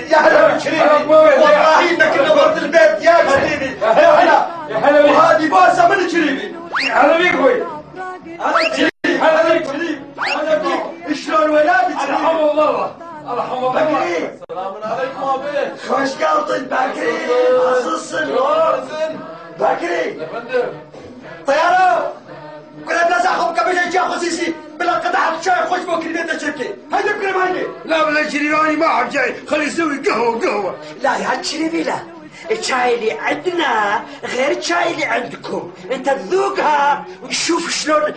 يا هلا بالشريفي، والله انك نورت البيت يا شريفي. يا هلا يا هلا بيك. وهذه بوسه من شريفي. يا هلا بيك اخوي. هلا شريف، هلا بيك شريف، هلا بيك. شلون ولادك شريف؟ الحمد لله الحمد لله. بكري السلام عليكم ابي. خوش قلطن بكري خصوصا بكري يا فندم. طياره كنا بلا زاخم قبل جا خصيصي بلا قطعه شاي خوش بكري بيت الشركه. هيدا بكري هيدا. لا بلا شريفاني ما احب شاي، خلي يسوي قهوه. لا يا شريفي لا، الشاي اللي عندنا غير الشاي اللي عندكم، انت تذوقها وتشوف شلون